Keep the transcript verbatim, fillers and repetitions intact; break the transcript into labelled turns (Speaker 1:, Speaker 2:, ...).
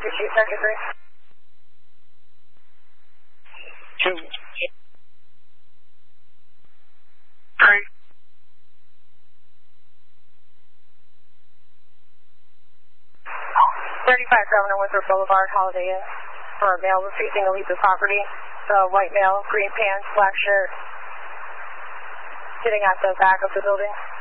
Speaker 1: Appreciate second three.
Speaker 2: Two.
Speaker 1: Three. thirty-five Governor Winthrop Boulevard, Holiday Inn. For a male facing Elisa's property. The white male, green pants, black shirt. Getting at the back of the building.